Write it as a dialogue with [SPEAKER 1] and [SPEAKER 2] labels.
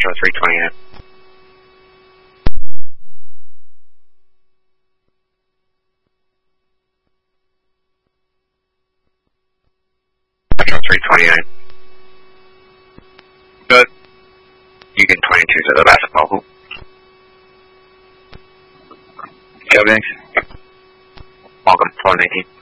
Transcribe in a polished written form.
[SPEAKER 1] Metro 328. Metro 328. Good. Union 22 to the basketball hoop.
[SPEAKER 2] Copy.
[SPEAKER 1] Welcome, 419.